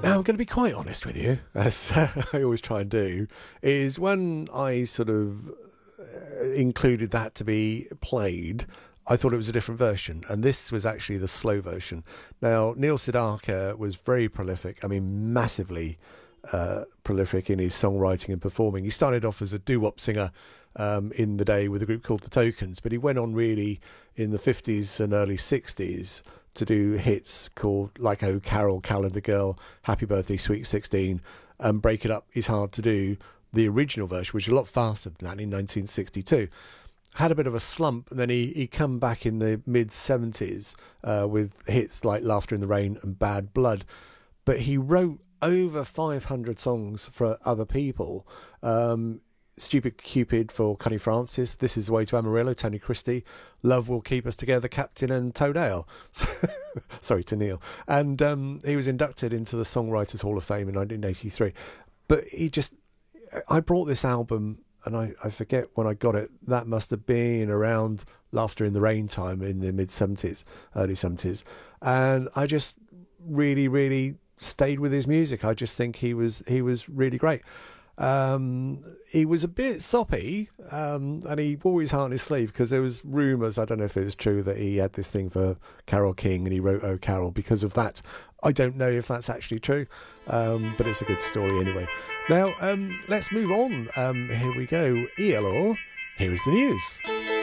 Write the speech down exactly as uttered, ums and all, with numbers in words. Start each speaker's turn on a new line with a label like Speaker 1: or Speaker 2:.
Speaker 1: Now, I'm going to be quite honest with you, as uh, I always try and do, is when I sort of uh, included that to be played, I thought it was a different version, and this was actually the slow version. Now, Neil Sedaka was very prolific, I mean, massively uh, prolific in his songwriting and performing. He started off as a doo-wop singer um, in the day with a group called The Tokens, but he went on really in the fifties and early sixties to do hits called like Oh Carol, Calendar Girl, Happy Birthday, Sweet sixteen, and Break It Up Is Hard to Do, the original version, which is a lot faster than that, in nineteen sixty-two. Had a bit of a slump, and then he, he come back in the mid-seventies uh, with hits like Laughter in the Rain and Bad Blood. But he wrote over five hundred songs for other people. Um, Stupid Cupid for Connie Francis, This Is the Way to Amarillo, Tony Christie, Love Will Keep Us Together, Captain and Toadale. Sorry to Neil. And um, he was inducted into the Songwriters Hall of Fame in nineteen eighty-three. But he just... I brought this album, and I, I forget when I got it. That must have been around Laughter in the Rain time in the mid-seventies, early seventies. And I just really, really stayed with his music. I just think he was he was really great. Um, he was a bit soppy, um, and he wore his heart on his sleeve, because there was rumours, I don't know if it was true, that he had this thing for Carole King and he wrote Oh Carol because of that. I don't know if that's actually true, um, but it's a good story anyway. Now, um, let's move on. Um, here we go. E L O, here is the news.